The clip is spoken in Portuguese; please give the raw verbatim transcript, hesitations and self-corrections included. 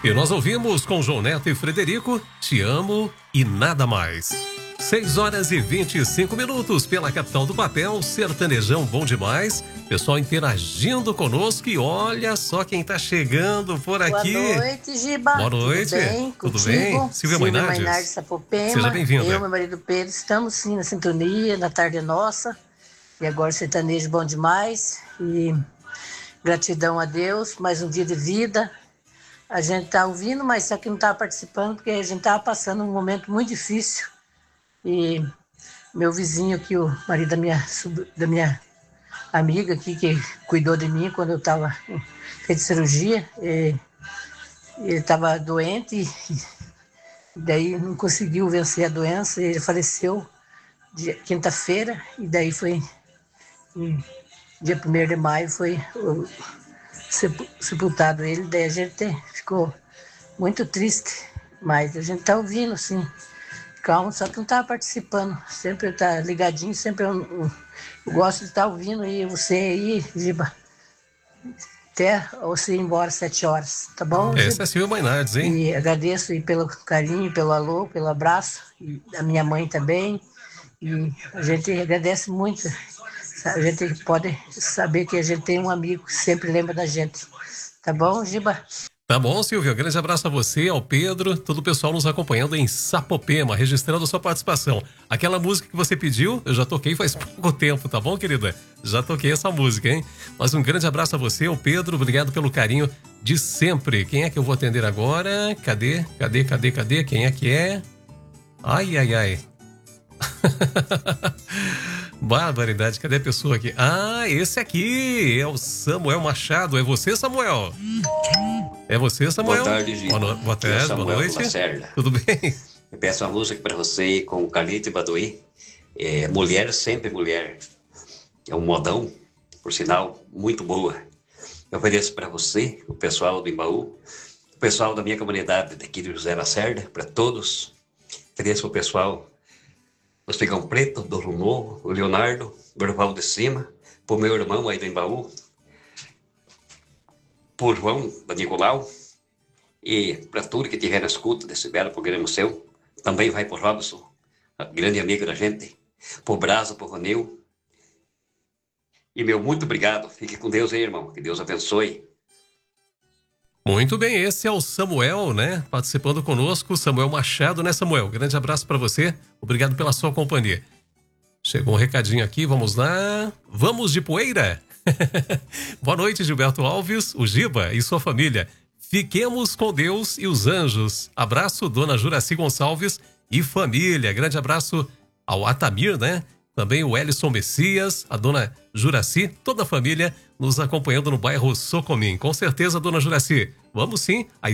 E nós ouvimos com João Neto e Frederico, Te Amo e Nada Mais. seis horas e vinte e cinco minutos pela capital do papel, sertanejão bom demais. Pessoal interagindo conosco e olha só quem tá chegando por aqui. Boa noite, Giba. Boa noite. Tudo bem? Tudo Contigo? bem? Silvia Mainardes. Mainardes Sapopema. Seja bem-vinda. Eu e meu marido Pedro estamos sim na sintonia, na tarde nossa. E agora sertanejo bom demais. E gratidão a Deus, mais um dia de vida. A gente tá ouvindo, mas só que não tá participando porque a gente tava passando um momento muito difícil. E meu vizinho aqui, o marido da minha, da minha amiga aqui, que cuidou de mim quando eu estava feito cirurgia, e, ele estava doente e, e daí não conseguiu vencer a doença, e ele faleceu dia, quinta-feira, e daí foi, em, dia primeiro de maio, foi o, sepultado ele, daí a gente ficou muito triste, mas a gente está ouvindo, assim, calma, só que não estava participando. Sempre está ligadinho, sempre eu, eu, eu gosto de estar ouvindo aí, você aí, Giba. Até você ir embora às sete horas, tá bom? Essa é Silvia Mainardes, hein? E agradeço aí pelo carinho, pelo alô, pelo abraço. E a minha mãe também. E a gente agradece muito. A gente pode saber que a gente tem um amigo que sempre lembra da gente. Tá bom, Giba? Tá bom, Silvia, um grande abraço a você, ao Pedro, todo o pessoal nos acompanhando em Sapopema, registrando a sua participação. Aquela música que você pediu, eu já toquei faz pouco tempo, tá bom, querida? Já toquei essa música, hein? Mas um grande abraço a você, ao Pedro, obrigado pelo carinho de sempre. Quem é que eu vou atender agora? Cadê? Cadê, cadê, cadê? Quem é que é? Ai, ai, ai. Barbaridade, cadê a pessoa aqui? Ah, esse aqui é o Samuel Machado. É você, Samuel? É você, Samuel? Boa tarde, Gil. Boa, no... boa tarde, boa noite. Lacerda. Tudo bem? Eu peço uma música para você com o Carlito e Baduí. É, mulher sempre mulher. É um modão, por sinal, muito boa. Eu ofereço para você, o pessoal do Imbaú, o pessoal da minha comunidade daqui de José Lacerda, para todos. Ofereço para o pessoal do Espigão Preto, do Rio Novo, o Leonardo, o Durval de Cima, para o meu irmão aí do Imbaú, por João, da Nicolau, e para tudo que tiver na escuta desse belo programa seu. Também vai para o Robson, grande amigo da gente, para o Brasa, para o Ronil. E meu muito obrigado. Fique com Deus aí, irmão. Que Deus abençoe. Muito bem, esse é o Samuel, né? Participando conosco, Samuel Machado, né, Samuel? Grande abraço para você. Obrigado pela sua companhia. Chegou um recadinho aqui, vamos lá. Vamos de Poeira? Boa noite, Gilberto Alves, o Giba e sua família. Fiquemos com Deus e os anjos. Abraço, dona Juraci Gonçalves e família. Grande abraço ao Atamir, né? Também o Elison Messias, a dona Juraci, toda a família nos acompanhando no bairro Socomim. Com certeza, dona Juraci. Vamos sim.